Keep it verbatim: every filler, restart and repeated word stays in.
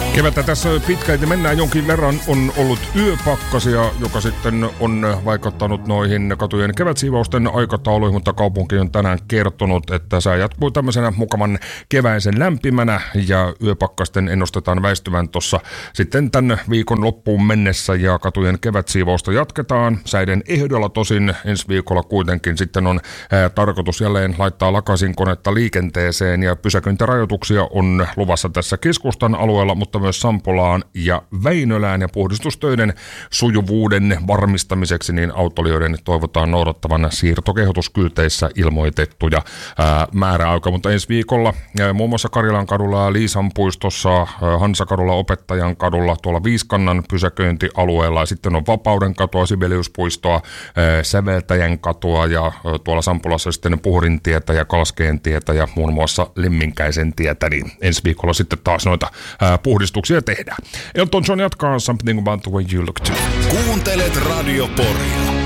Kevättä tässä pitkälti mennään jonkin verran. On ollut yöpakkasia, joka sitten on vaikuttanut noihin katujen kevätsiivousten aikatauluihin, mutta kaupunki on tänään kertonut, että sää jatkuu tämmöisenä mukavan keväisen lämpimänä ja yöpakkasten ennustetaan väistyvän tuossa sitten tämän viikon loppuun mennessä ja katujen kevätsiivousta jatketaan. Säiden ehdolla tosin ensi viikolla kuitenkin sitten on ää, tarkoitus jälleen laittaa lakasin konetta liikenteeseen ja pysäköintirajoituksia on luvassa tässä keskustan alueella, mutta myös Sampolaan ja Väinölään ja puhdistustöiden sujuvuuden varmistamiseksi niin autoilijoiden toivotaan noudattavan siirtokehotuskylteissä ilmoitettuja ää, määräaika, mutta ensi viikolla ää, muun muassa Karjalan kadulla ja Liisan puistossa, ää, Hansakadulla, Opettajan kadulla, tuolla Viiskannan pysäköintialueella ja sitten on Vapauden katua, Sibeliuspuistoa, ää, Säveltäjän katua ja ää, tuolla Sampolassa sitten Puhrintietä ja Kalskeen tietä ja muun muassa Lemminkäisen tietä, niin ensi viikolla sitten taas noita ää, puhdistuksia tehdään. Elton John jatkaa Something About the Way You Look Too. Kuuntelet Radio Poria.